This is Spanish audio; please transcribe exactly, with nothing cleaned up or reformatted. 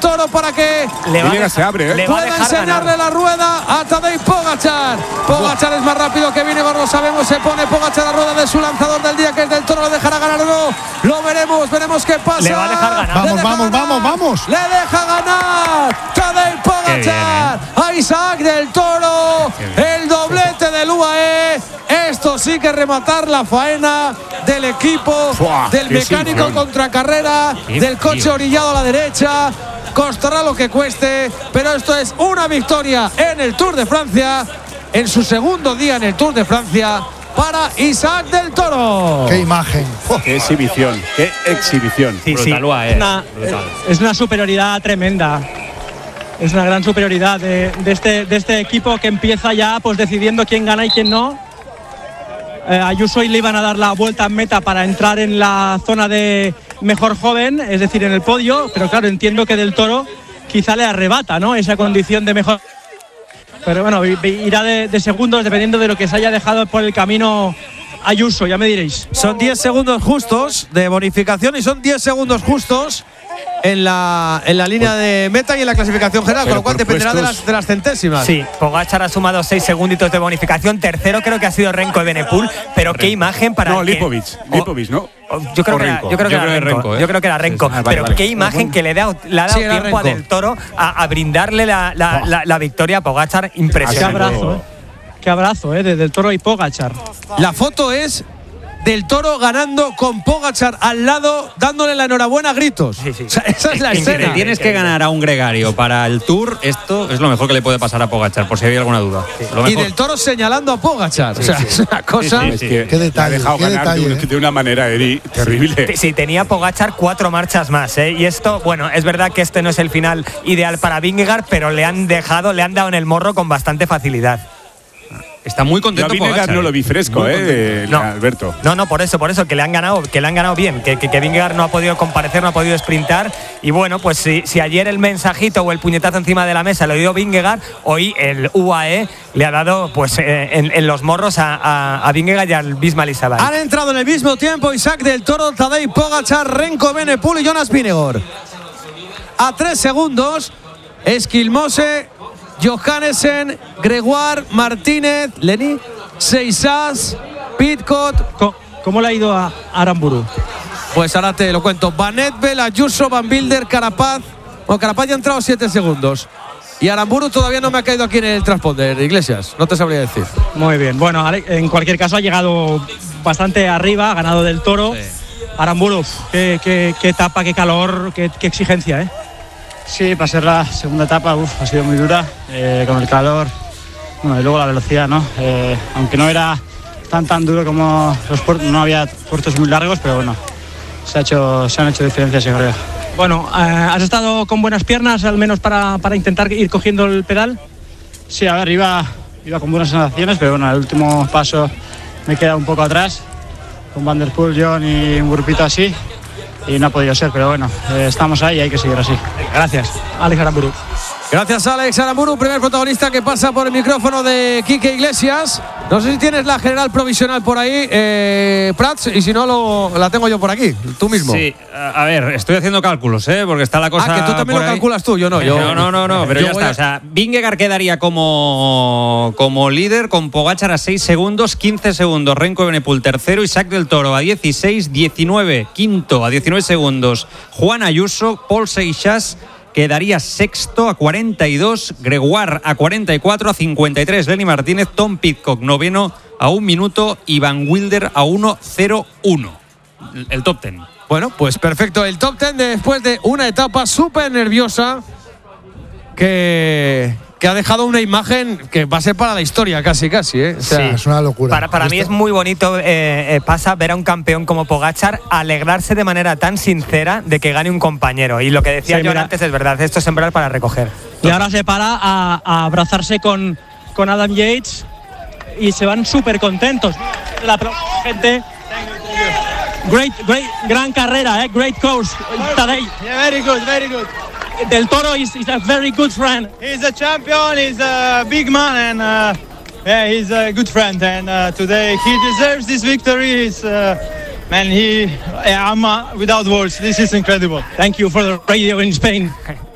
Toro para que le va a se abre, ¿eh? le pueda enseñarle ganar la rueda a Tadej Pogačar. Pogačar es más rápido que Vingegaard, lo sabemos. Se pone Pogačar a la rueda de su lanzador del día, que es Del Toro. ¿Le dejará ganar o no? Lo veremos, veremos qué pasa. Le va a dejar ganar. Vamos, vamos, ganar. vamos, vamos. Le deja ganar Tadej Pogačar ¿eh? a Isaac Del Toro. El doblete del U A E. Esto sí que rematar la faena del equipo, Fua, del mecánico sinción. Contracarrera, qué del coche tío. orillado a la derecha. Costará lo que cueste, pero esto es una victoria en el Tour de Francia, en su segundo día en el Tour de Francia, para Isaac Del Toro. ¡Qué imagen! Oh. ¡Qué exhibición! ¡Qué exhibición! Sí, brutal, sí. Eh. Una, brutal. Es una superioridad tremenda. Es una gran superioridad de, de, este, de este equipo que empieza ya pues decidiendo quién gana y quién no. Eh, Ayuso y le iban a dar la vuelta en meta para entrar en la zona de mejor joven, es decir, en el podio, pero claro, entiendo que Del Toro quizá le arrebata, ¿no?, esa condición de mejor. Pero bueno, irá de, de segundos dependiendo de lo que se haya dejado por el camino Ayuso, ya me diréis. Son diez segundos justos de bonificación y son diez segundos justos en la, en la línea de meta y en la clasificación general, con lo cual dependerá de las, de las centésimas. Sí, Pogačar ha sumado seis segunditos de bonificación. Tercero creo que ha sido Renko Evenepoel, pero qué imagen para. No, Lipovic. Lipovic, ¿no? Yo creo, que era, yo creo que yo era Renko. Renko ¿eh? Yo creo que era Renko. Sí, sí. Ah, vale, pero vale. Qué imagen bueno. que le, da, le ha dado sí, tiempo Renko. a Del Toro a, a brindarle la, la, oh. la, la victoria a Pogačar. Impresionante. Qué abrazo, ¿eh? Qué abrazo, ¿eh? De Del Toro y Pogačar. La foto es Del Toro ganando con Pogačar al lado, dándole la enhorabuena a gritos. Sí, sí. O sea, esa es la es escena. Si tienes que ganar a un gregario para el Tour, esto es lo mejor que le puede pasar a Pogačar, por si había alguna duda. Sí. Lo y Del Toro señalando a Pogačar. Sí, o sea, sí. es una cosa. Sí, sí, sí. Es que qué detalle. Ha dejado qué ganar detalle, de, una, de una manera, Eri, terrible. Sí, sí, tenía Pogačar cuatro marchas más, ¿eh? Y esto, bueno, es verdad que este no es el final ideal para Vingegaard, pero le han dejado, le han dado en el morro con bastante facilidad. Está muy contento. Yo a Vingegaard no lo vi fresco, eh, no. Alberto. No, no, por eso, por eso, que le han ganado, que le han ganado bien, que, que, que Vingegaard no ha podido comparecer, no ha podido sprintar. Y bueno, pues si, si ayer el mensajito o el puñetazo encima de la mesa lo dio Vingegaard, hoy el U A E le ha dado pues eh, en, en los morros a, a, a Vingegaard y al Bisma Lisaday. Han entrado en el mismo tiempo Isaac Del Toro, Tadej Pogačar, Renko Evenepoel y Jonas Vingegaard. A tres segundos, Esquilmose, Johannesen, Gregoire, Martínez, Lenny, Seisas, Pidcock. ¿Cómo, ¿Cómo le ha ido a Aramburu? Pues ahora te lo cuento. Van Etbel, Ayuso, Van Wilder, Carapaz. Bueno, Carapaz ya ha entrado siete segundos. Y Aramburu todavía no me ha caído aquí en el transponder, Iglesias. No te sabría decir. Muy bien. Bueno, en cualquier caso ha llegado bastante arriba, ha ganado Del Toro. Sí. Aramburu, qué, qué, qué etapa, qué calor, qué, qué exigencia, ¿eh? Sí, para ser la segunda etapa uf, ha sido muy dura, eh, con el calor, bueno, y luego la velocidad, ¿no? Eh, aunque no era tan tan duro como los puertos, no había puertos muy largos, pero bueno, se, ha hecho, se han hecho diferencias, yo creo. Bueno, eh, ¿has estado con buenas piernas, al menos para, para intentar ir cogiendo el pedal? Sí, a ver, iba, iba con buenas sensaciones, pero bueno, el último paso me queda un poco atrás, con Van der Poel, John y un grupito así. Y no ha podido ser, pero bueno, eh, estamos ahí y hay que seguir así. Gracias, Alex Aramburu. Gracias, Alex Aramburu, primer protagonista que pasa por el micrófono de Quique Iglesias. No sé si tienes la general provisional por ahí, eh, Prats, y si no, lo, la tengo yo por aquí, tú mismo. Sí, a ver, estoy haciendo cálculos, ¿eh? Porque está la cosa. Ah, que tú también lo ahí. calculas tú, yo no. Yo, no, no, no, no pero ya está. A... O sea, Vingegaard quedaría como, como líder con Pogačar a seis segundos, quince segundos. Renko Evenepoel tercero, Isaac Del Toro a dieciséis, diecinueve, quinto a diecinueve segundos. Juan Ayuso, Paul Seixas quedaría sexto a cuarenta y dos, Gregoire a cuarenta y cuatro, a cincuenta y tres Lenny Martínez, Tom Pidcock noveno a un minuto y Van Wilder a uno cero uno. El top ten. Bueno, pues perfecto, el top ten después de una etapa súper nerviosa que, que ha dejado una imagen que va a ser para la historia casi, casi, ¿eh? O sea, sí, es una locura. Para, para mí es muy bonito, eh, eh, pasa ver a un campeón como Pogačar alegrarse de manera tan sincera de que gane un compañero. Y lo que decía sí, yo antes es verdad, esto es sembrar para recoger. Y ahora se para a, a abrazarse con, con Adam Yates y se van súper contentos. La gente... Great, great, gran carrera, eh? Great course. Tadej. Yeah, very good, very good. Del Toro is, is a very good friend. He's a champion, he's a big man, and uh, yeah, he's a good friend. And uh, today he deserves this victory. He's, uh, man, he, yeah, I'm uh, without words. This is incredible. Thank you for the radio in Spain.